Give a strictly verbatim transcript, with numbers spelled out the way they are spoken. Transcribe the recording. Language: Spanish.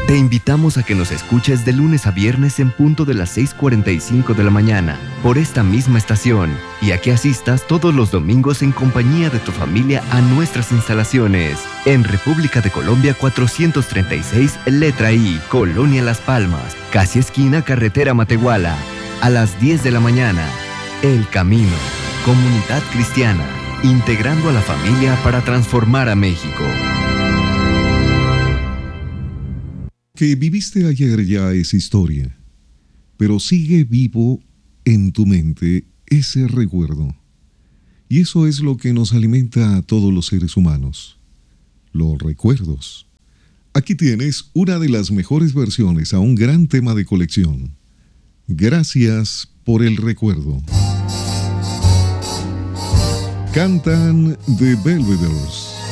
Te invitamos a que nos escuches de lunes a viernes en punto de las seis cuarenta y cinco de la mañana por esta misma estación y a que asistas todos los domingos en compañía de tu familia a nuestras instalaciones en República de Colombia cuatrocientos treinta y seis, letra I, Colonia Las Palmas, casi esquina Carretera Matehuala, a las diez de la mañana. El Camino, comunidad cristiana, integrando a la familia para transformar a México. Que viviste ayer ya es historia, pero sigue vivo en tu mente ese recuerdo. Y eso es lo que nos alimenta a todos los seres humanos, los recuerdos. Aquí tienes una de las mejores versiones a un gran tema de colección. Gracias por el recuerdo. Cantan The Belveders.